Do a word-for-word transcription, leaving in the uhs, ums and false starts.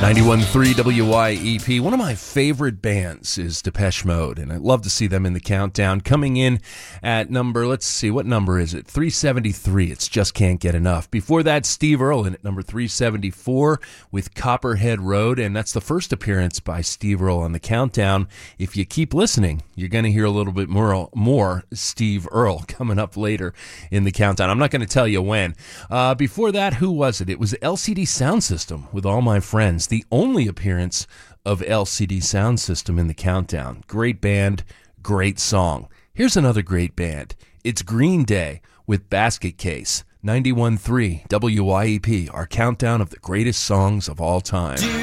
ninety-one point three W Y E P. One of my favorite bands is Depeche Mode, and I love to see them in the countdown. Coming in at number, let's see, what number is it? three seventy-three. It's Just Can't Get Enough. Before that, Steve Earle in at number three seventy-four with Copperhead Road, and that's the first appearance by Steve Earle on the countdown. If you keep listening, you're going to hear a little bit more, more Steve Earle coming up later in the countdown. I'm not going to tell you when. Uh, before that, who was it? It was L C D Sound System with All My Friends. The only appearance of L C D Sound System in the countdown. Great band, great song. Here's another great band. It's Green Day with Basket Case. ninety-one point three W Y E P, our countdown of the greatest songs of all time.